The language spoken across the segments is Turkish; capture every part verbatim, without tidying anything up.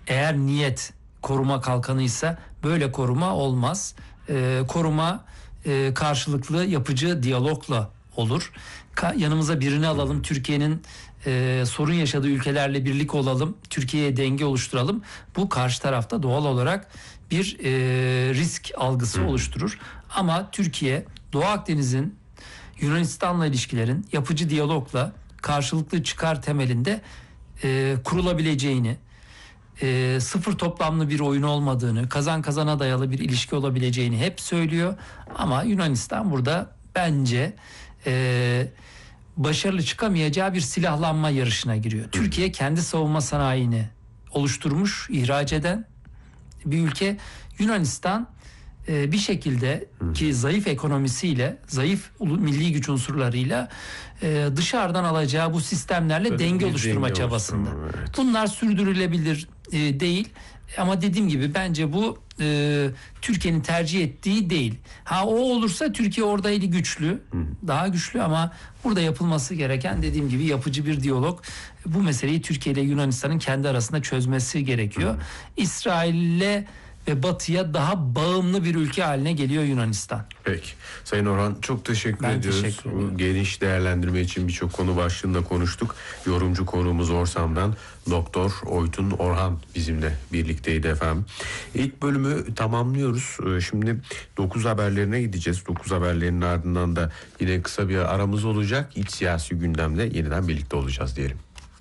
eğer niyet koruma kalkanıysa böyle koruma olmaz. E, koruma e, karşılıklı yapıcı diyalogla olur. Ka- yanımıza birini alalım, Türkiye'nin e, sorun yaşadığı ülkelerle birlik olalım, Türkiye'ye denge oluşturalım. Bu karşı tarafta doğal olarak bir e, risk algısı hmm. oluşturur. Ama Türkiye, Doğu Akdeniz'in Yunanistan'la ilişkilerin yapıcı diyalogla karşılıklı çıkar temelinde e, kurulabileceğini, e, sıfır toplamlı bir oyun olmadığını, kazan kazana dayalı bir ilişki olabileceğini hep söylüyor. Ama Yunanistan burada bence e, başarılı çıkamayacağı bir silahlanma yarışına giriyor. Türkiye kendi savunma sanayini oluşturmuş, ihraç eden bir ülke. Yunanistan e, bir şekilde ki zayıf ekonomisiyle, zayıf milli güç unsurlarıyla e, dışarıdan alacağı bu sistemlerle Böyle denge oluşturma denge çabasında. Evet. Bunlar sürdürülebilir e, değil. Ama dediğim gibi bence bu e, Türkiye'nin tercih ettiği değil. Ha o olursa Türkiye orada eli güçlü, Hı. daha güçlü ama burada yapılması gereken dediğim gibi yapıcı bir diyalog. Bu meseleyi Türkiye ile Yunanistan'ın kendi arasında çözmesi gerekiyor. Hı. İsrail'le ve Batı'ya daha bağımlı bir ülke haline geliyor Yunanistan. Peki. Sayın Orhan çok teşekkür ben ediyoruz. Teşekkür Bu geniş değerlendirme için birçok konu başlığında konuştuk. Yorumcu konuğumuz Orsam'dan Doktor Oytun Orhan bizimle birlikteydi efendim. İlk bölümü tamamlıyoruz. Şimdi dokuz haberlerine gideceğiz. dokuz haberlerinin ardından da yine kısa bir aramız olacak. İç siyasi gündemle yeniden birlikte olacağız diyelim.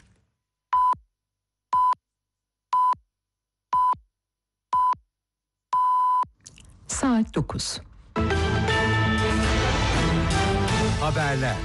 Saat dokuz. Haberler.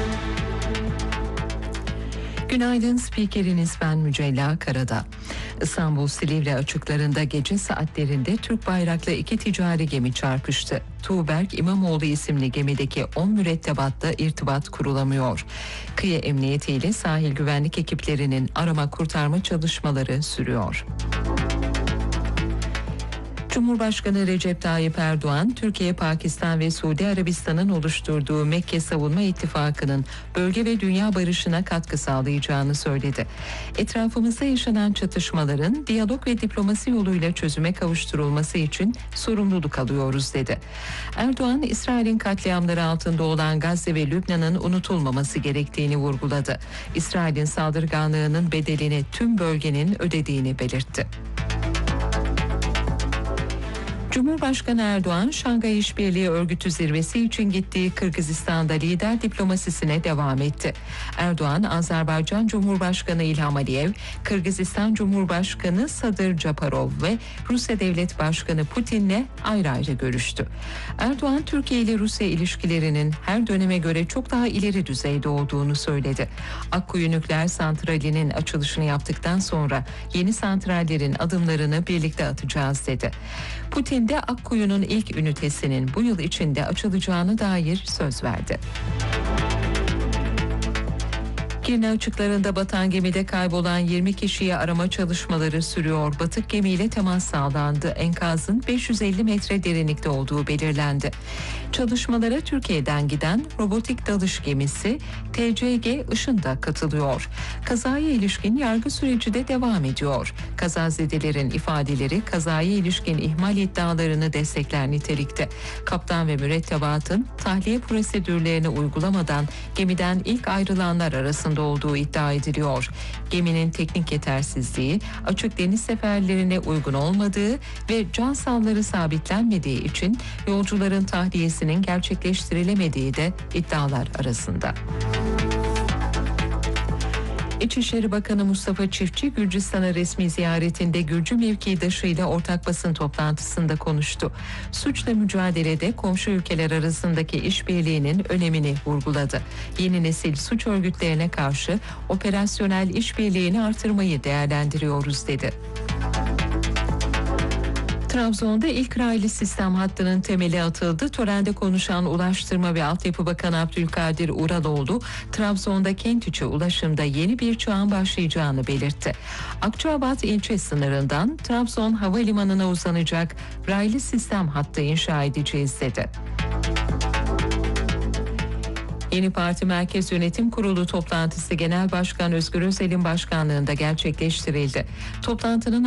Günaydın, spikeriniz ben Mücella Karadağ. İstanbul Silivri açıklarında gece saatlerinde Türk bayraklı iki ticari gemi çarpıştı. Tuğberk İmamoğlu isimli gemideki on mürettebatta irtibat kurulamıyor. Kıyı Emniyeti ile sahil güvenlik ekiplerinin arama kurtarma çalışmaları sürüyor. Cumhurbaşkanı Recep Tayyip Erdoğan, Türkiye, Pakistan ve Suudi Arabistan'ın oluşturduğu Mekke Savunma İttifakı'nın bölge ve dünya barışına katkı sağlayacağını söyledi. Etrafımızda yaşanan çatışmaların diyalog ve diplomasi yoluyla çözüme kavuşturulması için sorumluluk alıyoruz dedi. Erdoğan, İsrail'in katliamları altında olan Gazze ve Lübnan'ın unutulmaması gerektiğini vurguladı. İsrail'in saldırganlığının bedelini tüm bölgenin ödediğini belirtti. Cumhurbaşkanı Erdoğan, Şangay İşbirliği Örgütü zirvesi için gittiği Kırgızistan'da lider diplomasisine devam etti. Erdoğan, Azerbaycan Cumhurbaşkanı İlham Aliyev, Kırgızistan Cumhurbaşkanı Sadır Japarov ve Rusya Devlet Başkanı Putin'le ayrı ayrı görüştü. Erdoğan, Türkiye ile Rusya ilişkilerinin her döneme göre çok daha ileri düzeyde olduğunu söyledi. Akkuyu Nükleer Santrali'nin açılışını yaptıktan sonra yeni santrallerin adımlarını birlikte atacağız dedi. Putin de Akkuyu'nun ilk ünitesinin bu yıl içinde açılacağına dair söz verdi. Girne açıklarında batan gemide kaybolan yirmi kişiye arama çalışmaları sürüyor. Batık gemiyle temas sağlandı. Enkazın beş yüz elli metre derinlikte olduğu belirlendi. Çalışmalara Türkiye'den giden robotik dalış gemisi T C G Işın da katılıyor. Kazaya ilişkin yargı süreci de devam ediyor. Kazazedelerin ifadeleri kazaya ilişkin ihmal iddialarını destekler nitelikte. Kaptan ve mürettebatın tahliye prosedürlerini uygulamadan gemiden ilk ayrılanlar arasında olduğu iddia ediliyor. Geminin teknik yetersizliği, açık deniz seferlerine uygun olmadığı ve can salları sabitlenmediği için yolcuların tahliyesinin gerçekleştirilemediği de iddialar arasında. İçişleri Bakanı Mustafa Çiftçi, Gürcistan'a resmi ziyaretinde Gürcü mevkidaşıyla ortak basın toplantısında konuştu. Suçla mücadelede komşu ülkeler arasındaki işbirliğinin önemini vurguladı. Yeni nesil suç örgütlerine karşı operasyonel işbirliğini artırmayı değerlendiriyoruz dedi. Trabzon'da ilk raylı sistem hattının temeli atıldı. Törende konuşan Ulaştırma ve Altyapı Bakanı Abdülkadir Uraloğlu, Trabzon'da kent içi ulaşımda yeni bir çağın başlayacağını belirtti. Akçaabat ilçe sınırından Trabzon Havalimanı'na uzanacak raylı sistem hattı inşa edeceğiz dedi. Yeni Parti Merkez Yönetim Kurulu toplantısı Genel Başkan Özgür Özel'in başkanlığında gerçekleştirildi. Toplantının